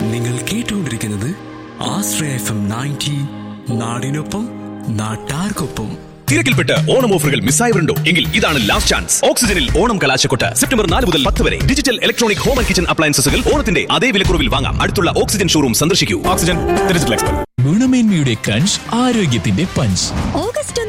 നിങ്ങൾ കേട്ടുകൊണ്ടിരിക്കുന്നത് ആശ്രയ FM 90 നാടിനൊപ്പം നാട്ടാർക്കൊപ്പം. തിരക്കിൽപ്പെട്ട് ഓണം ഓഫറുകൾ മിസ്സായവരുണ്ടോ? എങ്കിൽ ഇതാണ് ലാസ്റ്റ് ചാൻസ്. ഓക്സിജനിൽ ഓണം കലാശക്കൊട്ട് സെപ്റ്റംബർ 4 മുതൽ 10 വരെ. Digital electronic home and kitchen അപ്ലയൻസസുകൾ ഓണത്തിന്റെ അതേ വിലക്കുറവിൽ വാങ്ങാം. അടുത്തുള്ള ഓക്സിജൻ ഷോറൂം സന്ദർശിക്കൂ. Oxygen digital expert. ഗുണമേന്മയുടെ ക്രഞ്ച്, ആരോഗ്യത്തിന്റെ പഞ്ച്. ഓഗസ്റ്റ്